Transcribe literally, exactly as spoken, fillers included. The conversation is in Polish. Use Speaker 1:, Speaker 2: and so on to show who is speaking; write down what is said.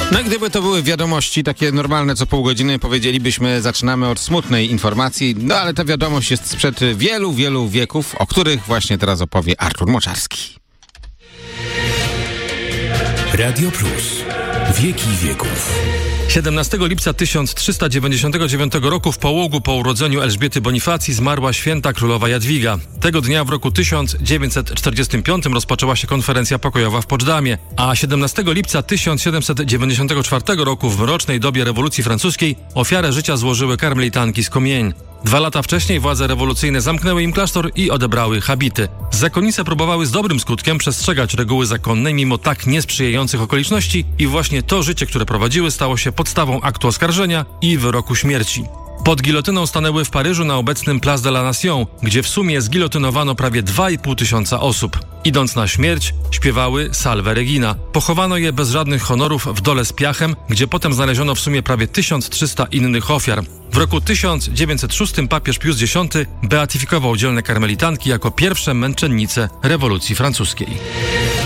Speaker 1: No i gdyby to były wiadomości takie normalne co pół godziny, powiedzielibyśmy, zaczynamy od smutnej informacji, no ale ta wiadomość jest sprzed wielu, wielu wieków, o których właśnie teraz opowie Artur Moczarski.
Speaker 2: Radio Plus. Wieki wieków.
Speaker 3: siedemnastego lipca tysiąc trzysta dziewięćdziesiątego dziewiątego roku w Połogu po urodzeniu Elżbiety Bonifacji zmarła święta królowa Jadwiga. Tego dnia w roku tysiąc dziewięćset czterdziestym piątym rozpoczęła się konferencja pokojowa w Poczdamie, a siedemnastego lipca tysiąc siedemset dziewięćdziesiątego czwartego roku w mrocznej dobie rewolucji francuskiej ofiarę życia złożyły karmelitanki z Compiègne. Dwa lata wcześniej władze rewolucyjne zamknęły im klasztor i odebrały habity. Zakonnice próbowały z dobrym skutkiem przestrzegać reguły zakonnej mimo tak niesprzyjających okoliczności i właśnie to życie, które prowadziły, stało się podstawą aktu oskarżenia i wyroku śmierci. Pod gilotyną stanęły w Paryżu na obecnym Place de la Nation, gdzie w sumie zgilotynowano prawie dwa i pół tysiąca osób. Idąc na śmierć, śpiewały Salve Regina. Pochowano je bez żadnych honorów w dole z piachem, gdzie potem znaleziono w sumie prawie tysiąc trzysta innych ofiar. W roku tysiąc dziewięćset szóstym papież Pius X beatyfikował dzielne karmelitanki jako pierwsze męczennice rewolucji francuskiej.